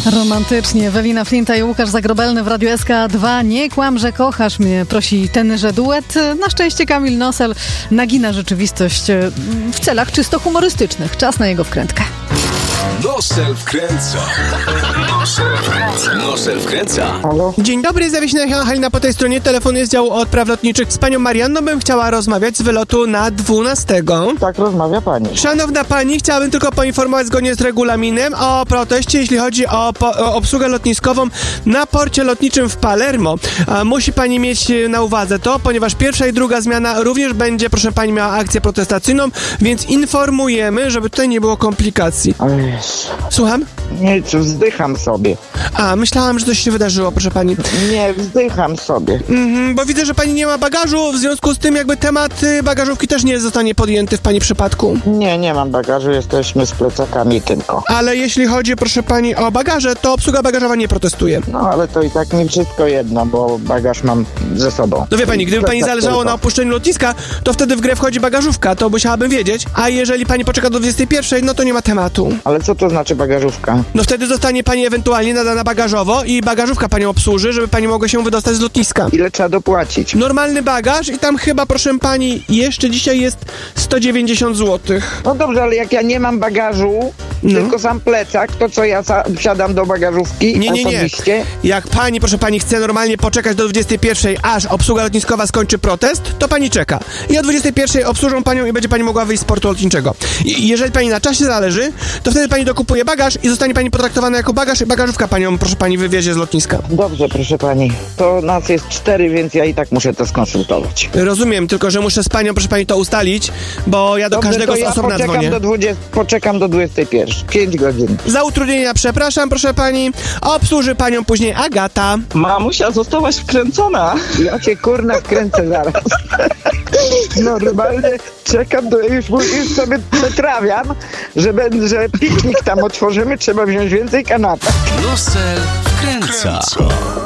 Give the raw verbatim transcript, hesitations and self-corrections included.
Romantycznie. Ewelina Flinta i Łukasz Zagrobelny w Radiu S K dwa. Nie kłam, że kochasz mnie, prosi tenże duet. Na szczęście Kamil Nosel nagina rzeczywistość w celach czysto humorystycznych. Czas na jego wkrętkę. Nosel wkręca. Nosel wkręca. Nosel wkręca. Halo? Dzień dobry, Zawiśnia Halina po tej stronie. Telefon jest z działu odpraw lotniczych. Z panią Marianną bym chciała rozmawiać z wylotu na dwunastego. Tak rozmawia pani. Szanowna pani, chciałabym tylko poinformować zgodnie z regulaminem o proteście, jeśli chodzi o, po, o obsługę lotniskową na porcie lotniczym w Palermo. A musi pani mieć na uwadze to, ponieważ pierwsza i druga zmiana również będzie, proszę pani, miała akcję protestacyjną, więc informujemy, żeby tutaj nie było komplikacji. O Jezu. Słucham? Nic, wzdycham sobie. A, myślałam, że coś się wydarzyło, proszę pani. Nie, wzdycham sobie. Mhm, bo widzę, że pani nie ma bagażu, w związku z tym jakby temat y, bagażówki też nie zostanie podjęty w pani przypadku. Nie, nie mam bagażu, jesteśmy z plecakami tylko. Ale jeśli chodzi, proszę pani, o bagaże, to obsługa bagażowa nie protestuje. No ale to i tak mi wszystko jedno, bo bagaż mam ze sobą. No wie pani, gdyby pani Plecak zależało tylko. na opuszczeniu lotniska, to wtedy w grę wchodzi bagażówka, to musiałabym wiedzieć. A jeżeli pani poczeka do dwudziestej pierwszej, no to nie ma tematu. Ale co to znaczy bagażówka? No wtedy zostanie pani ewentualnie nadana bagażowo i bagażówka panią obsłuży, żeby pani mogła się wydostać z lotniska. Ile trzeba dopłacić? Normalny bagaż i tam chyba, proszę pani, jeszcze dzisiaj jest sto dziewięćdziesiąt złotych. No dobrze, ale jak ja nie mam bagażu, No. tylko sam plecak, to co ja sa- wsiadam do bagażówki Nie, nie, nie. osobiście? Jak pani, proszę pani, chce normalnie poczekać do dwudziestej pierwszej, aż obsługa lotniskowa skończy protest, to pani czeka. I o dwudziestej pierwszej obsłużą panią i będzie pani mogła wyjść z portu lotniczego. I jeżeli pani na czasie zależy, to wtedy pani dokupuje bagaż i zostanie pani potraktowana jako bagaż i bagażówka panią, proszę pani, wywiezie z lotniska. Dobrze, proszę pani. To nas jest cztery, więc ja i tak muszę to skonsultować. Rozumiem, tylko że muszę z panią, proszę pani, to ustalić, bo ja do Dobrze, każdego to z ja osobna poczekam dzwonię. do, dwudziestej, poczekam do dwudziestej pierwszej. pięć godzin. Za utrudnienia przepraszam, proszę pani. Obsłuży panią później Agata. Mamusia, zostałaś wkręcona. Ja cię kurna wkręcę zaraz. Normalnie czekam, do, już, już sobie przetrawiam, że, ben, że piknik tam otworzymy, trzeba wziąć więcej kanapek. Nosel wkręca.